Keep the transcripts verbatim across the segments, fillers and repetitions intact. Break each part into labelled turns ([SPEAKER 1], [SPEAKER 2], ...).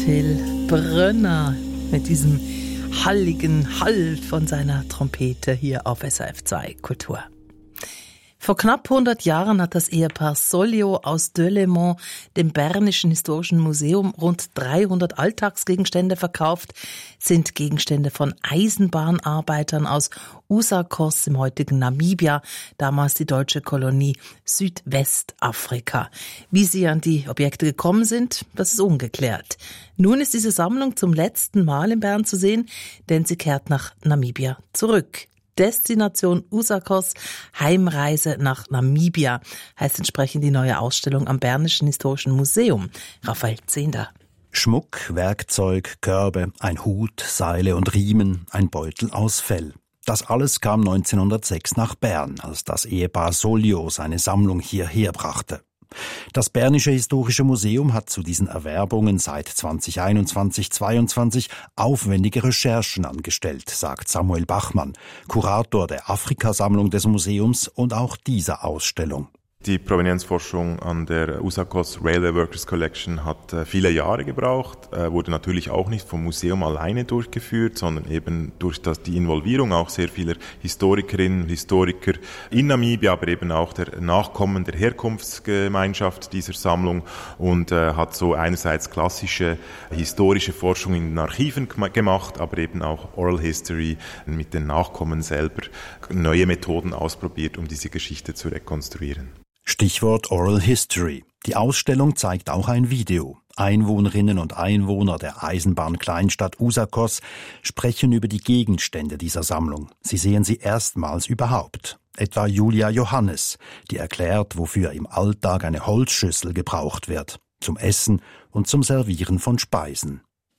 [SPEAKER 1] Till Brönner mit diesem halligen Hall von seiner Trompete hier auf S R F zwei Kultur. Vor knapp hundert Jahren hat das Ehepaar Soglio aus Delémont dem Bernischen Historischen Museum rund dreihundert Alltagsgegenstände verkauft, sind Gegenstände von Eisenbahnarbeitern aus Usakos im heutigen Namibia, damals die deutsche Kolonie Südwestafrika. Wie sie an die Objekte gekommen sind, das ist ungeklärt. Nun ist diese Sammlung zum letzten Mal in Bern zu sehen, denn sie kehrt nach Namibia zurück. Destination Usakos, Heimreise nach Namibia, heißt entsprechend die neue Ausstellung am Bernischen Historischen Museum. Raphael Zehnder.
[SPEAKER 2] Schmuck, Werkzeug, Körbe, ein Hut, Seile und Riemen, ein Beutel aus Fell. Das alles kam neunzehnhundertsechs nach Bern, als das Ehepaar Soglio seine Sammlung hierher brachte. Das Bernische Historische Museum hat zu diesen Erwerbungen seit zwanzig einundzwanzig zweiundzwanzig aufwendige Recherchen angestellt, sagt Samuel Bachmann, Kurator der Afrikasammlung des Museums und auch dieser Ausstellung.
[SPEAKER 3] Die Provenienzforschung an der Usakos Railway Workers Collection hat äh, viele Jahre gebraucht, äh, wurde natürlich auch nicht vom Museum alleine durchgeführt, sondern eben durch das, die Involvierung auch sehr vieler Historikerinnen und Historiker in Namibia, aber eben auch der Nachkommen der Herkunftsgemeinschaft dieser Sammlung und äh, hat so einerseits klassische historische Forschung in den Archiven gemacht, aber eben auch Oral History mit den Nachkommen selber, neue Methoden ausprobiert, um diese Geschichte zu rekonstruieren.
[SPEAKER 2] Stichwort Oral History. Die Ausstellung zeigt auch ein Video. Einwohnerinnen und Einwohner der Eisenbahnkleinstadt Usakos sprechen über die Gegenstände dieser Sammlung. Sie sehen sie erstmals überhaupt. Etwa Julia Johannes, die erklärt, wofür im Alltag eine Holzschüssel gebraucht wird. Zum Essen und zum Servieren von Speisen.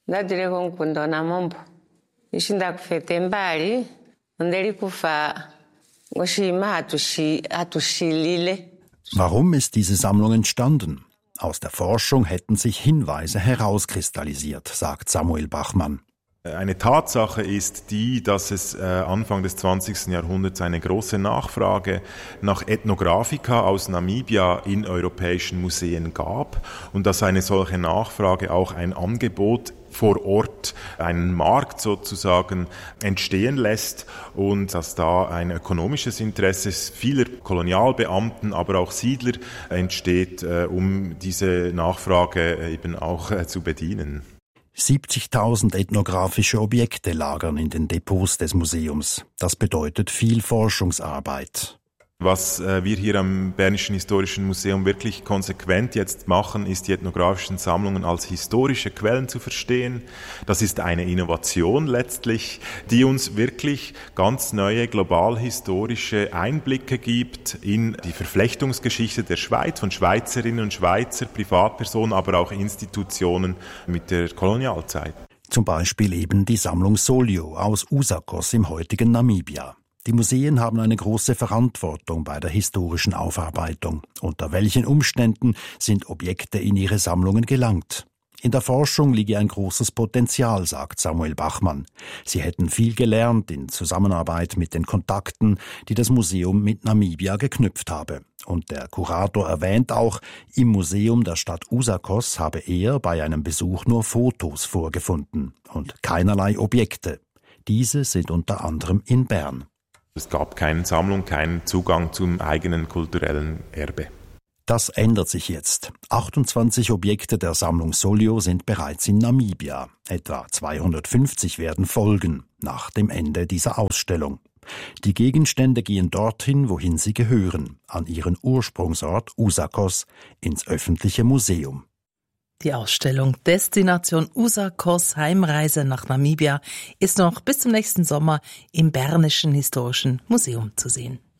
[SPEAKER 2] Warum ist diese Sammlung entstanden? Aus der Forschung hätten sich Hinweise herauskristallisiert, sagt Samuel Bachmann.
[SPEAKER 3] Eine Tatsache ist die, dass es äh, Anfang des zwanzigsten Jahrhunderts eine große Nachfrage nach Ethnographika aus Namibia in europäischen Museen gab und dass eine solche Nachfrage auch ein Angebot vor Ort, einen Markt sozusagen entstehen lässt und dass da ein ökonomisches Interesse vieler Kolonialbeamten, aber auch Siedler entsteht, äh, um diese Nachfrage eben auch äh, zu bedienen.
[SPEAKER 2] siebzigtausend ethnografische Objekte lagern in den Depots des Museums. Das bedeutet viel Forschungsarbeit.
[SPEAKER 3] Was äh, wir hier am Bernischen Historischen Museum wirklich konsequent jetzt machen, ist die ethnografischen Sammlungen als historische Quellen zu verstehen. Das ist eine Innovation letztlich, die uns wirklich ganz neue global-historische Einblicke gibt in die Verflechtungsgeschichte der Schweiz, von Schweizerinnen und Schweizer, Privatpersonen, aber auch Institutionen mit der Kolonialzeit.
[SPEAKER 2] Zum Beispiel eben die Sammlung Soglio aus Usakos im heutigen Namibia. Die Museen haben eine große Verantwortung bei der historischen Aufarbeitung. Unter welchen Umständen sind Objekte in ihre Sammlungen gelangt? In der Forschung liege ein großes Potenzial, sagt Samuel Bachmann. Sie hätten viel gelernt in Zusammenarbeit mit den Kontakten, die das Museum mit Namibia geknüpft habe. Und der Kurator erwähnt auch, im Museum der Stadt Usakos habe er bei einem Besuch nur Fotos vorgefunden und keinerlei Objekte. Diese sind unter anderem in Bern.
[SPEAKER 3] Es gab keine Sammlung, keinen Zugang zum eigenen kulturellen Erbe.
[SPEAKER 2] Das ändert sich jetzt. achtundzwanzig Objekte der Sammlung Soglio sind bereits in Namibia. Etwa zweihundertfünfzig werden folgen, nach dem Ende dieser Ausstellung. Die Gegenstände gehen dorthin, wohin sie gehören, an ihren Ursprungsort Usakos, ins öffentliche Museum.
[SPEAKER 1] Die Ausstellung Destination Usakos, Heimreise nach Namibia ist noch bis zum nächsten Sommer im Bernischen Historischen Museum zu sehen.